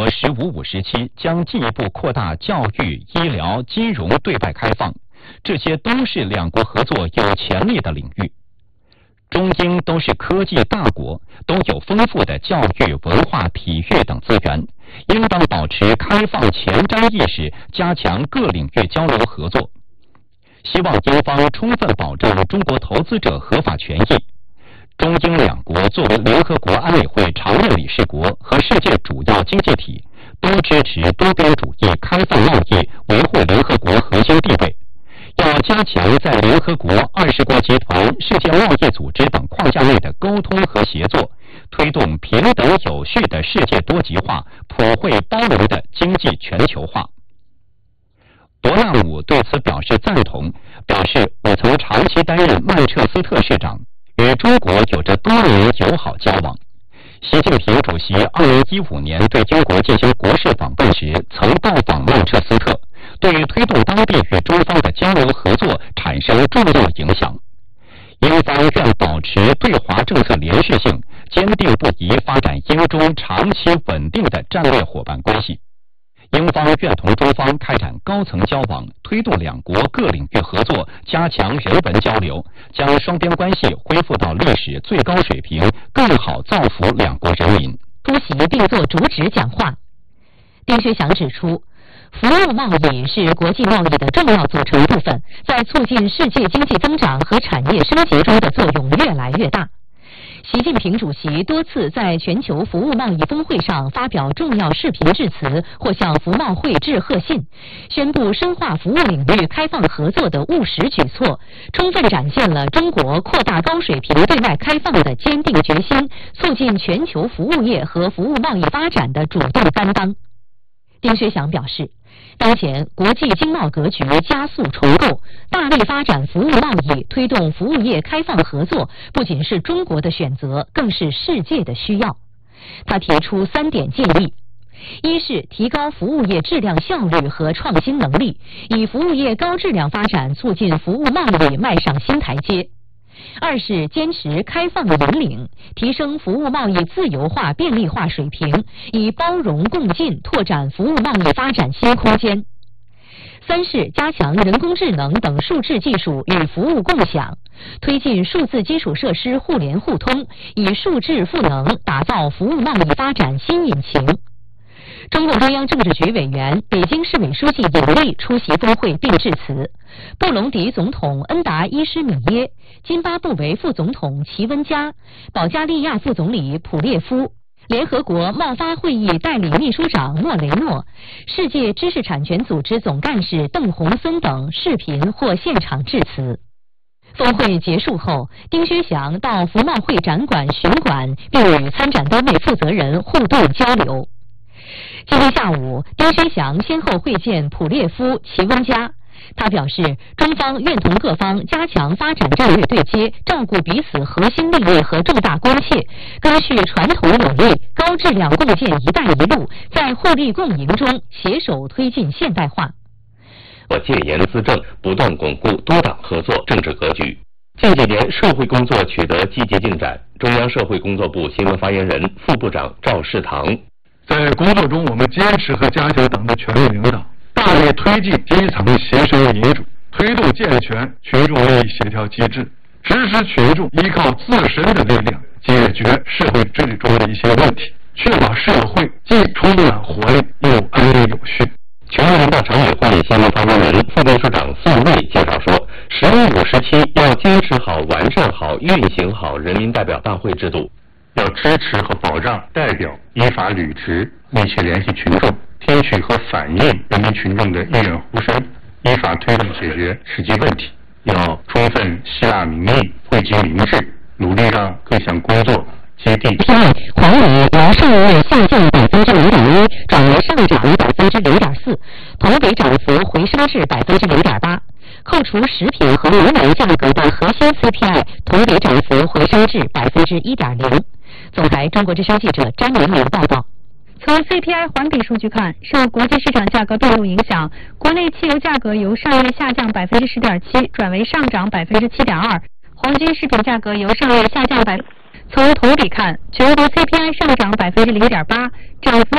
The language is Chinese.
“十五五”时期将进一步扩大教育、医疗、金融对外开放，这些都是两国合作有潜力的领域。中英都是科技大国，都有丰富的教育、文化、体育等资源，应当保持开放前瞻意识，加强各领域交流合作。希望英方充分保证中国投资者合法权益。中英两国作为联合国安理会常任理事国和世界主要经济体，都支持多边主义、开放贸易，维护联合国核心地位。要加强在联合国、20国集团、世界贸易组织等框架内的沟通和协作，推动平等有序的世界多极化、普惠包容的经济全球化。罗纳姆对此表示赞同，表示我曾长期担任曼彻斯特市长，与中国有着多年友好交往。习近平主席2015年对英国进行国事访问时，曾到访曼彻斯特，对推动当地与中方的交流合作产生重要影响。英方愿保持对华政策连续性，坚定不移发展英中长期稳定的战略伙伴关系。英方愿同中方开展高层交往，推动两国各领域合作，加强人文交流，将双边关系恢复到历史最高水平，更好造福两国人民。 出席并作主旨讲话。丁薛祥指出，服务贸易是国际贸易的重要组成部分，在促进世界经济增长和产业升级中的作用越来越大。习近平主席多次在全球服务贸易峰会上发表重要视频致辞，或向服贸会致贺信，宣布深化服务领域开放合作的务实举措，充分展现了中国扩大高水平对外开放的坚定决心，促进全球服务业和服务贸易发展的主动担当。丁薛祥表示，当前国际经贸格局加速重构，大力发展服务贸易，推动服务业开放合作，不仅是中国的选择，更是世界的需要。他提出3点建议：一是提高服务业质量效率和创新能力，以服务业高质量发展促进服务贸易迈上新台阶；二是坚持开放引领，提升服务贸易自由化便利化水平，以包容共进拓展服务贸易发展新空间；三是加强人工智能等数字技术与服务共享，推进数字基础设施互联互通，以数字赋能打造服务贸易发展新引擎。中共中央政治局委员、北京市委书记尹力出席峰会并致辞，布隆迪总统恩达伊施米耶、津巴布韦副总统齐温加、保加利亚副总理普列夫、联合国贸发会议代理秘书长莫雷诺、世界知识产权组织总干事邓洪森等视频或现场致辞。峰会结束后，丁薛祥到服贸会展馆巡馆，并与参展单位负责人互动交流。今天下午，丁薛祥先后会见普列夫、齐温加。他表示，中方愿同各方加强发展战略对接，照顾彼此核心利益和重大关切，根续传统努力，高质量共建“一带一路”，在互利共赢中携手推进现代化。 我戒严思政，不断巩固多党合作政治格局。近几年社会工作取得积极进展。中央社会工作部新闻发言人、副部长赵世堂。 在工作中，我们坚持和加强党的全面领导，大力推进基层协商民主，推动健全群众利益协调机制，支持群众依靠自身的力量解决社会治理中的一些问题，确保社会既充满活力又安定有序。 全国人大常委会新闻发言人、副秘书长宋卫介绍说，“15五”时期要坚持好、完善好、运行好人民代表大会制度。 要支持和保障代表依法履职，密切联系群众，听取和反映人民群众的意愿呼声，依法推动解决实际问题。要充分吸纳民意，惠及民智，努力让各项工作接地气。 黄米由上月下降0.1%转为上涨0.4%，同比涨幅回升至0.8%。扣除食品和能源价格的核心 CPI 同比涨幅回升至1.0%。总台中国之声记者詹明明报道。 从 CPI 环比数据看，受国际市场价格变动影响，国内汽油价格由上月下降10.7%转为上涨7.2%，黄金饰品价格由上月下降从同比看，全国 CPI 上涨0.8%，涨幅